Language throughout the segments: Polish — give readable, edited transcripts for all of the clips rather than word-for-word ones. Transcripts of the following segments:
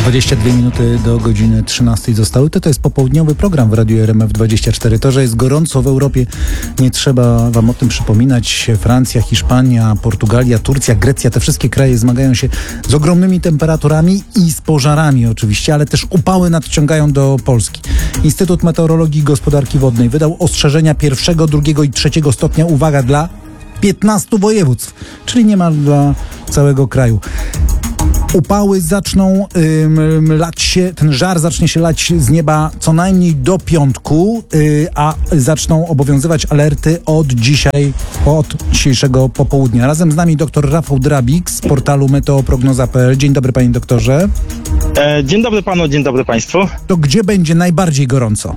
22 minuty do godziny 13 zostały. To jest popołudniowy program w Radiu RMF24. To, że jest gorąco w Europie, nie trzeba wam o tym przypominać. Francja, Hiszpania, Portugalia, Turcja, Grecja, te wszystkie kraje zmagają się z ogromnymi temperaturami i z pożarami oczywiście, ale też upały nadciągają do Polski. Instytut Meteorologii i Gospodarki Wodnej wydał ostrzeżenia 1., 2. i 3. stopnia, uwaga, dla 15 województw, czyli niemal dla całego kraju. Upały zaczną lać się, ten żar zacznie się lać z nieba co najmniej do piątku, a zaczną obowiązywać alerty od dzisiejszego popołudnia. Razem z nami dr Rafał Drabik z portalu meteoprognoza.pl. Dzień dobry, panie doktorze. Dzień dobry panu, dzień dobry państwu. To gdzie będzie najbardziej gorąco?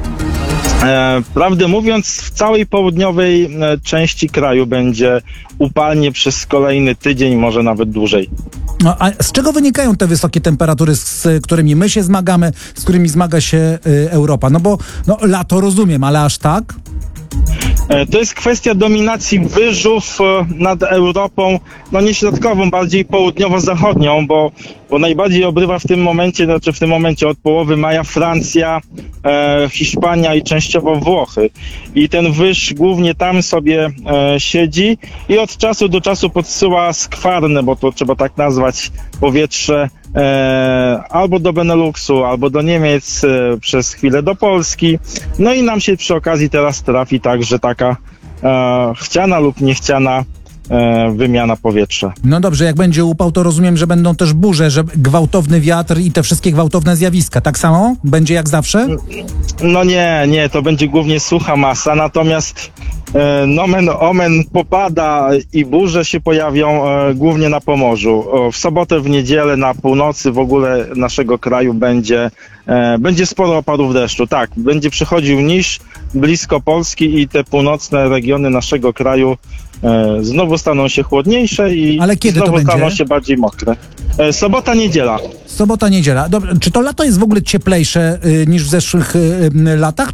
Prawdę mówiąc, w całej południowej części kraju będzie upalnie przez kolejny tydzień, może nawet dłużej. No, a z czego wynikają te wysokie temperatury, z którymi my się zmagamy, z którymi zmaga się Europa? No bo lato rozumiem, ale aż tak? To jest kwestia dominacji wyżów nad Europą, nie środkową, bardziej południowo-zachodnią, bo najbardziej obrywa w tym momencie od połowy maja Francja, Hiszpania i częściowo Włochy. I ten wyż głównie tam sobie siedzi i od czasu do czasu podsyła skwarne, bo to trzeba tak nazwać, powietrze albo do Beneluxu, albo do Niemiec, przez chwilę do Polski. No i nam się przy okazji teraz trafi także taka chciana lub niechciana wymiana powietrza. No dobrze, jak będzie upał, to rozumiem, że będą też burze, że gwałtowny wiatr i te wszystkie gwałtowne zjawiska. Tak samo? Będzie jak zawsze? No nie, to będzie głównie sucha masa, natomiast nomen omen popada i burze się pojawią głównie na Pomorzu. W sobotę, w niedzielę na północy w ogóle naszego kraju będzie sporo opadów deszczu. Tak, będzie przychodził niż blisko Polski i te północne regiony naszego kraju znowu staną się chłodniejsze i ale kiedy znowu to będzie? Staną się bardziej mokre. Sobota, niedziela. Sobota, niedziela. Dobrze, czy to lato jest w ogóle cieplejsze niż w zeszłych latach?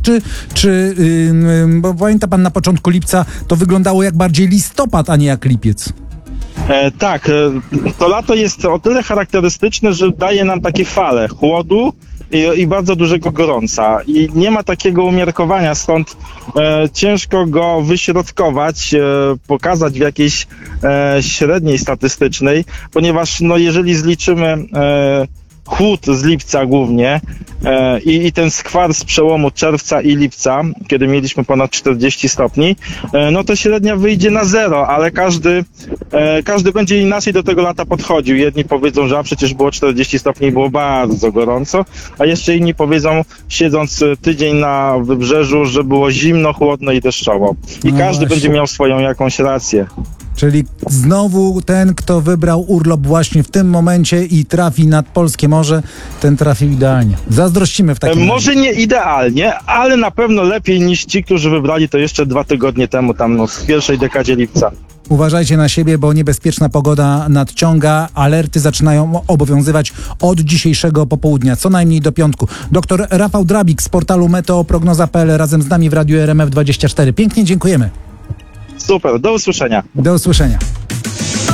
Bo pamięta pan, na początku lipca to wyglądało jak bardziej listopad, a nie jak lipiec. Tak, to lato jest o tyle charakterystyczne, że daje nam takie fale chłodu i bardzo dużego gorąca. I nie ma takiego umiarkowania, stąd ciężko go wyśrodkować, pokazać w jakiejś średniej statystycznej, ponieważ jeżeli zliczymy chłód z lipca głównie i ten skwar z przełomu czerwca i lipca, kiedy mieliśmy ponad 40 stopni, to średnia wyjdzie na 0, ale każdy będzie inaczej do tego lata podchodził. Jedni powiedzą, że przecież było 40 stopni i było bardzo gorąco, a jeszcze inni powiedzą, siedząc tydzień na wybrzeżu, że było zimno, chłodno i deszczowo. I każdy będzie miał swoją jakąś rację. Czyli znowu ten, kto wybrał urlop właśnie w tym momencie i trafi nad polskie morze, ten trafił idealnie. Zazdrościmy w takim razie. Może nie idealnie, ale na pewno lepiej niż ci, którzy wybrali to jeszcze 2 tygodnie temu, w pierwszej dekadzie lipca. Uważajcie na siebie, bo niebezpieczna pogoda nadciąga. Alerty zaczynają obowiązywać od dzisiejszego popołudnia, co najmniej do piątku. Dr Rafał Drabik z portalu meteoprognoza.pl razem z nami w Radiu RMF24. Pięknie dziękujemy. Super, do usłyszenia. Do usłyszenia.